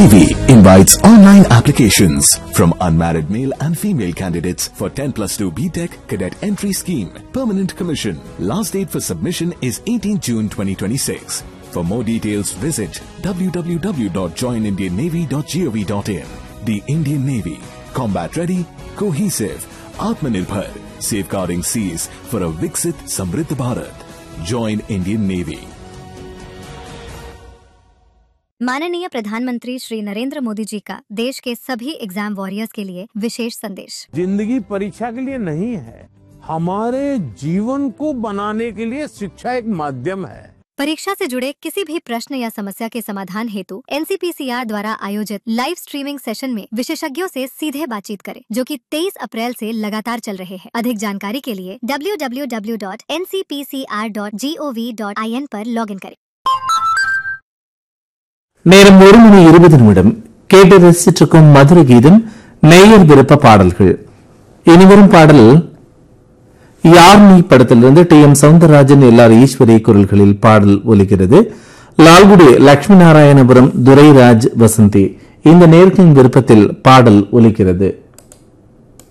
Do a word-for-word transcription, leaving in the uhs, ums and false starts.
Navy invites online applications from unmarried male and female candidates for ten plus two B Tech Cadet Entry Scheme. Permanent commission. Last date for submission is eighteenth June twenty twenty-six. For more details, visit w w w dot join indian navy dot gov dot in. The Indian Navy. Combat ready, cohesive, Atmanirbhar, safeguarding seas for a Viksit Samriddh Bharat. Join Indian Navy. माननीय प्रधानमंत्री श्री नरेंद्र मोदी जी का देश के सभी exam warriors के लिए विशेष संदेश। जिंदगी परीक्षा के लिए नहीं है, हमारे जीवन को बनाने के लिए शिक्षा एक माध्यम है। परीक्षा से जुड़े किसी भी प्रश्न या समस्या के समाधान हेतु N C P C R द्वारा आयोजित लाइव स्ट्रीमिंग सेशन में विशेषज्ञों से सीधे बातचीत करें, जो कि तेईस अप्रैल से लगातार चल रहे हैं। अधिक जानकारी के लिए W W W dot N C P C R dot G O V dot I N पर लॉग इन करें। நேரம் ஒரு மணி இருபது நிமிடம் கேட்டு ரசிச்சிருக்கும் மதுரை கீதம் நேயர் விருப்ப பாடல்கள். இனிவரும் பாடல் யார் நீ படத்திலிருந்து D M Soundararajan L R Eswari குரல்களில் பாடல் ஒலிக்கிறது. லால்குடி லட்சுமி நாராயணபுரம் துரைராஜ் வசந்தி இந்த நேர்களின் விருப்பத்தில் பாடல் ஒலிக்கிறது.